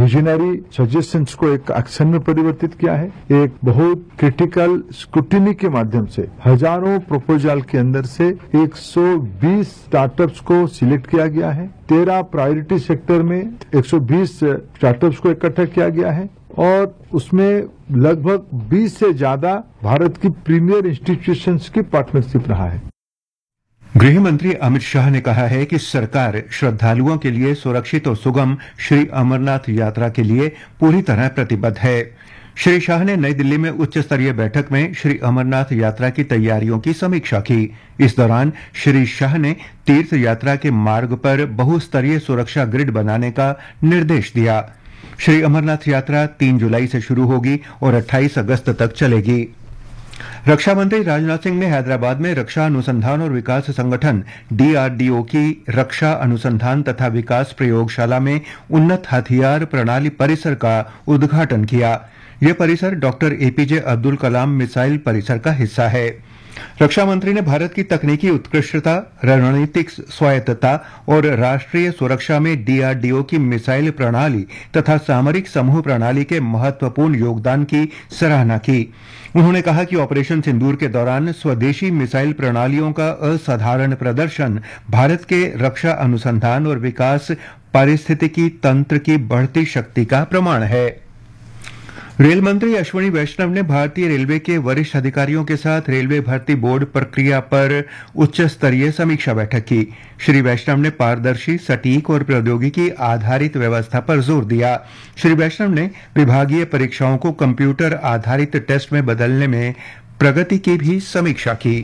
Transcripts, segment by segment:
Visionary suggestions को एक action में परिवर्तित किया है। एक बहुत क्रिटिकल स्क्रूटिनी के माध्यम से हजारों प्रपोजल के अंदर से 120 स्टार्टअप्स को सिलेक्ट किया गया है। 13 प्रायोरिटी सेक्टर में 120 स्टार्टअप्स को इकट्ठा किया गया है और उसमें लगभग 20 से ज्यादा भारत की प्रीमियर इंस्टीट्यूशंस की पार्टनरशिप रहा है। गृह मंत्री अमित शाह ने कहा है कि सरकार श्रद्धालुओं के लिए सुरक्षित और सुगम श्री अमरनाथ यात्रा के लिए पूरी तरह प्रतिबद्ध है। श्री शाह ने नई दिल्ली में उच्च स्तरीय बैठक में श्री अमरनाथ यात्रा की तैयारियों की समीक्षा की। इस दौरान श्री शाह ने तीर्थ यात्रा के मार्ग पर बहुस्तरीय सुरक्षा ग्रिड बनाने का निर्देश दिया। श्री अमरनाथ यात्रा 3 जुलाई से शुरू होगी और 28 अगस्त तक चलेगी। रक्षा मंत्री राजनाथ सिंह ने हैदराबाद में रक्षा अनुसंधान और विकास संगठन DRDO की रक्षा अनुसंधान तथा विकास प्रयोगशाला में उन्नत हथियार प्रणाली परिसर का उद्घाटन किया। यह परिसर doctor APJ Abdul Kalam missile परिसर का हिस्सा है। रक्षा मंत्री ने भारत की तकनीकी उत्कृष्टता, रणनीतिक स्वायत्तता और राष्ट्रीय सुरक्षा में DRDO की मिसाइल प्रणाली तथा सामरिक समूह प्रणाली के महत्वपूर्ण योगदान की सराहना की। उन्होंने कहा कि ऑपरेशन सिंदूर के दौरान स्वदेशी मिसाइल प्रणालियों का असाधारण प्रदर्शन भारत के रक्षा अनुसंधान और विकास पारिस्थितिकी तंत्र की बढ़ती शक्ति का प्रमाण है। रेल मंत्री अश्विनी वैष्णव ने भारतीय रेलवे के वरिष्ठ अधिकारियों के साथ रेलवे भर्ती बोर्ड प्रक्रिया पर उच्च स्तरीय समीक्षा बैठक की। श्री वैष्णव ने पारदर्शी, सटीक और प्रौद्योगिकी आधारित व्यवस्था पर जोर दिया। श्री वैष्णव ने विभागीय परीक्षाओं को कंप्यूटर आधारित टेस्ट में बदलने में प्रगति की भी समीक्षा की।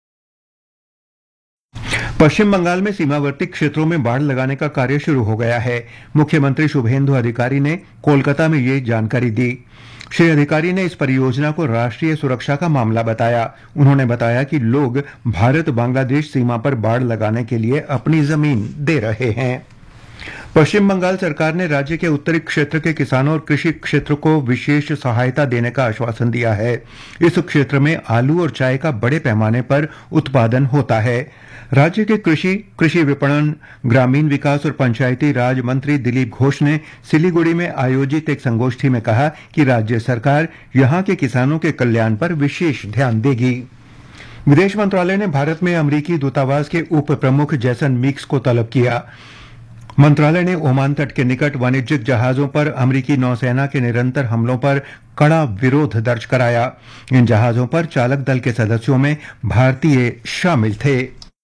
पश्चिम बंगाल में सीमावर्ती क्षेत्रों में बाड़ लगाने का कार्य शुरू हो गया है। मुख्यमंत्री शुभेंदु अधिकारी ने कोलकाता में ये जानकारी दी। श्री अधिकारी ने इस परियोजना को राष्ट्रीय सुरक्षा का मामला बताया। उन्होंने बताया कि लोग भारत बांग्लादेश सीमा पर बाड़ लगाने के लिए अपनी जमीन दे रहे हैं। पश्चिम बंगाल सरकार ने राज्य के उत्तरी क्षेत्र के किसानों और कृषि क्षेत्र को विशेष सहायता देने का आश्वासन दिया है। इस क्षेत्र में आलू और चाय का बड़े पैमाने पर उत्पादन होता है। राज्य के कृषि विपणन, ग्रामीण विकास और पंचायती राज मंत्री दिलीप घोष ने सिलीगुड़ी में आयोजित एक संगोष्ठी में कहा कि राज्य सरकार यहां के किसानों के कल्याण पर विशेष ध्यान देगी। विदेश मंत्रालय ने भारत में अमेरिकी दूतावास के उप प्रमुख जैसन मीक्स को तलब किया। मंत्रालय ने ओमान तट के निकट वाणिज्यिक जहाजों पर अमेरिकी नौसेना के निरंतर हमलों पर कड़ा विरोध दर्ज कराया। इन जहाजों पर चालक दल के सदस्यों में भारतीय शामिल थे।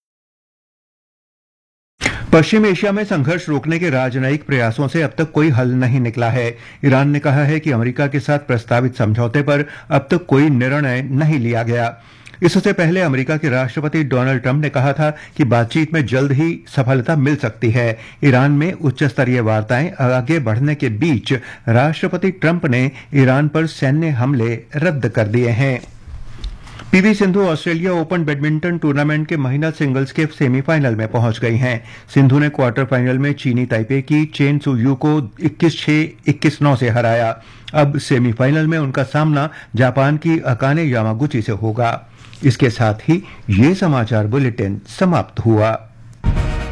पश्चिम एशिया में संघर्ष रोकने के राजनयिक प्रयासों से अब तक कोई हल नहीं निकला है। ईरान ने कहा है कि अमेरिका के साथ प्रस्तावित समझौते पर अब तक कोई निर्णय नहीं लिया गया। इससे पहले अमेरिका के राष्ट्रपति डोनाल्ड ट्रंप ने कहा था कि बातचीत में जल्द ही सफलता मिल सकती है। ईरान में उच्च स्तरीय वार्ताएं आगे बढ़ने के बीच राष्ट्रपति ट्रंप ने ईरान पर सैन्य हमले रद्द कर दिए हैं। PV Sindhu Australia open badminton tournament के महिला सिंगल्स के सेमीफाइनल में पहुंच गई हैं। सिंधु ने क्वार्टर फाइनल में चीनी ताइपे की चेन सू यू को 21-6, 21-9 से हराया। अब सेमीफाइनल में उनका सामना जापान की अकाने यामागुची से होगा। इसके साथ ही ये समाचार बुलेटिन समाप्त हुआ।